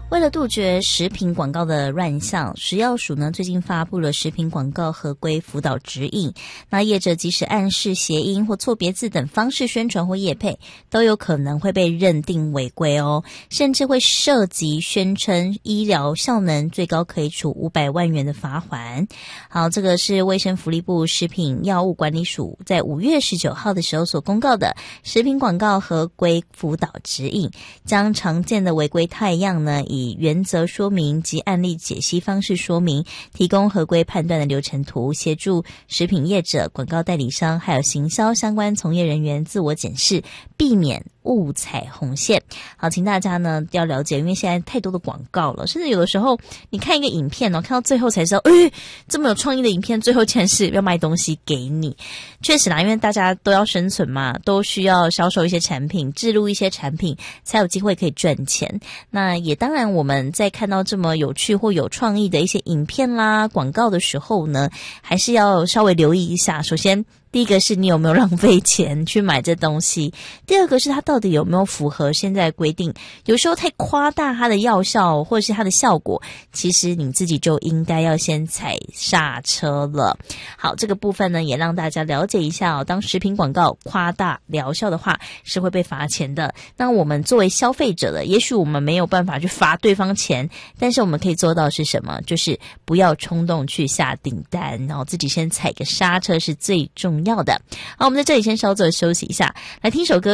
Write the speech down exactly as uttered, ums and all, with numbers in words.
为了杜绝食品广告的乱象，食药署呢最近发布了食品广告合规辅导指引。那业者即使暗示、谐音或错别字等方式宣传或业配，都有可能会被认定违规哦，甚至会涉及宣称医疗效能，最高可以处五百万元的罚锾。好，这个是卫生福利部食品药物管理署在五月十九号的时候所公告的食品广告合规辅导指引，将常见的违规态样呢，以原则说明及案例解析方式说明，提供合规判断的流程图，协助食品业者、广告代理商还有行销相关从业人员自我检视，避免误踩红线。好，请大家呢要了解，因为现在太多的广告了，甚至有的时候你看一个影片哦，看到最后才知道，诶，这么有创意的影片，最后竟然是要卖东西给你。确实啦，因为大家都要生存嘛，都需要销售一些产品，置入一些产品，才有机会可以赚钱。那也当然我们在看到这么有趣或有创意的一些影片啦、广告的时候呢，还是要稍微留意一下。首先第一个是你有没有浪费钱去买这东西，第二个是它到底有没有符合现在规定。有时候太夸大它的药效或者是它的效果，其实你自己就应该要先踩刹车了。好，这个部分呢也让大家了解一下哦，当食品广告夸大疗效的话是会被罚钱的。那我们作为消费者的，也许我们没有办法去罚对方钱，但是我们可以做到是什么？就是不要冲动去下订单，然后自己先踩个刹车是最重要的。好，我们在这里先稍作休息一下，来听首歌。